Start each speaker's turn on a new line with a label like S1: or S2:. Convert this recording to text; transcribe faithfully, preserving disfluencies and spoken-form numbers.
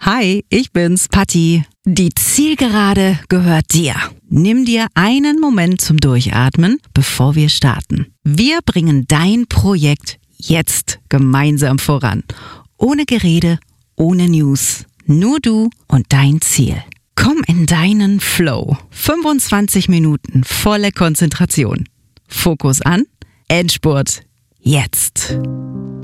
S1: Hi, ich bin's, Patti. Die Zielgerade gehört dir. Nimm dir einen Moment zum Durchatmen, bevor wir starten. Wir bringen dein Projekt jetzt gemeinsam voran. Ohne Gerede, ohne News. Nur du und dein Ziel. Komm in deinen Flow. fünfundzwanzig Minuten volle Konzentration. Fokus an. Endspurt. Jetzt.